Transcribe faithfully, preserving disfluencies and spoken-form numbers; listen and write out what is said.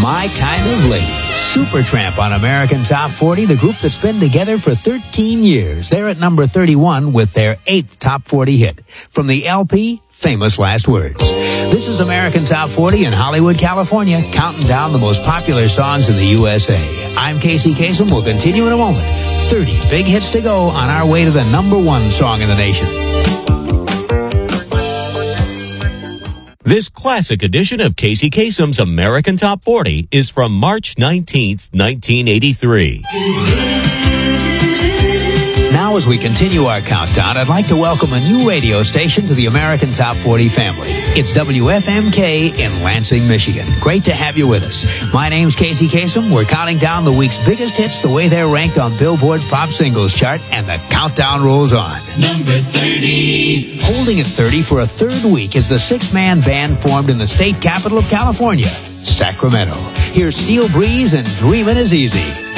My Kind of Lady. Supertramp on American Top forty, the group that's been together for thirteen years. They're at number thirty-one with their eighth Top forty hit. From the L P, Famous Last Words. This is American Top forty in Hollywood, California, counting down the most popular songs in the U S A. I'm Casey Kasem. We'll continue in a moment. thirty big hits to go on our way to the number one song in the nation. This classic edition of Casey Kasem's American Top forty is from March nineteenth, nineteen eighty-three. Now, as we continue our countdown, I'd like to welcome a new radio station to the American Top forty family. It's W F M K in Lansing, Michigan. Great to have you with us. My name's Casey Kasem. We're counting down the week's biggest hits the way they're ranked on Billboard's Pop Singles chart, and the countdown rolls on. Number thirty. Holding at thirty for a third week is the six-man band formed in the state capital of California, Sacramento. Here's Steel Breeze and Dreamin' Is Easy.